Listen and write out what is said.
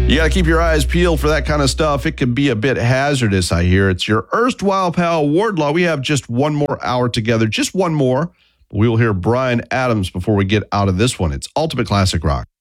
You got to keep your eyes peeled for that kind of stuff. It can be a bit hazardous, I hear. It's your erstwhile pal, Wardlaw. We have just one more hour together, just one more. We will hear Bryan Adams before we get out of this one. It's Ultimate Classic Rock.